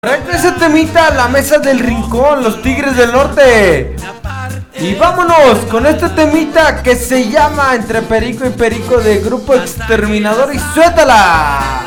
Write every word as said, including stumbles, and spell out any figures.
Correcto ese temita, la mesa del rincón, los Tigres del Norte. Y vámonos con este temita que se llama Entre Perico y Perico de Grupo Exterminador y suéltala.